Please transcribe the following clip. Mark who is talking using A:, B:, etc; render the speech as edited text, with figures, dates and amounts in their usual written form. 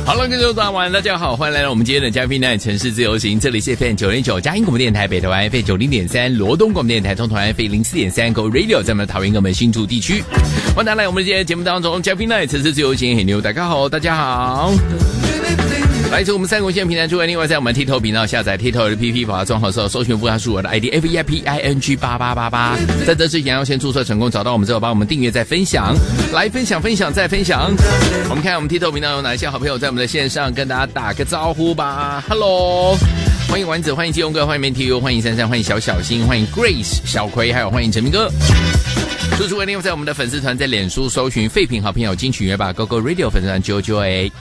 A: 好了，各位大晚大家好，欢迎来到我们今天的嘉宾呢，城市自由行，这里是 FM 909佳音广播电台北投 FM 90.3罗东广播电台中投 FM 04.3 Go Radio， 在我们的桃园跟我们新竹地区。欢迎大家来我们今天的节目当中，嘉宾呢，城市自由行很牛，大家好，大家好。来自我们三国线平台之外，另外在我们 TikTok 频道下载 TikTok 的 APP， 把它装好之后，搜寻附加输我的 ID FEIPING8888。在这之前要先注册成功，找到我们之后，帮我们订阅再分享，来分享再分享。我们看我们 TikTok 频道有哪一些好朋友在我们的线上，跟大家打个招呼吧。Hello， 欢迎丸子，欢迎基隆哥，欢迎媒体，欢迎珊珊，欢迎小心，欢迎 Grace 小葵，还有欢迎陈明哥。除此之外，另外在我们的粉丝团，在脸书搜寻废品好朋友金曲乐吧 Go Go Radio 粉丝团998。